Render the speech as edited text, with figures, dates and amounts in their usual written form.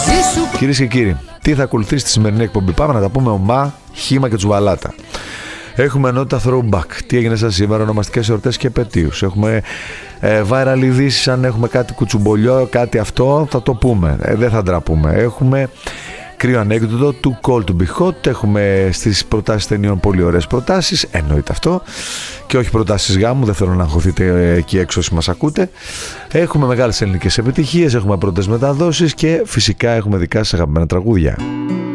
Κυρίες και κύριοι, τι θα ακολουθήσει στη σημερινή εκπομπή? Πάμε να τα πούμε ομά, χύμα και τσουβαλάτα. Έχουμε ενότητα throwback. Τι έγινε σας σήμερα, ονομαστικές εορτές και επετείους. Έχουμε viral ειδήσεις, αν έχουμε κάτι κουτσουμπολιό, κάτι αυτό, θα το πούμε. Δεν θα ντραπούμε. Έχουμε κρύο ανέκδοτο του Call to be hot. Έχουμε στις προτάσεις ταινιών πολύ ωραίες προτάσεις. Εννοείται αυτό. Και όχι προτάσεις γάμου, δεν θέλω να αγχωθείτε εκεί έξω όσοι μας ακούτε. Έχουμε μεγάλες ελληνικές επιτυχίες, έχουμε πρώτες μεταδόσεις και φυσικά έχουμε δικά σας αγαπημένα τραγούδια.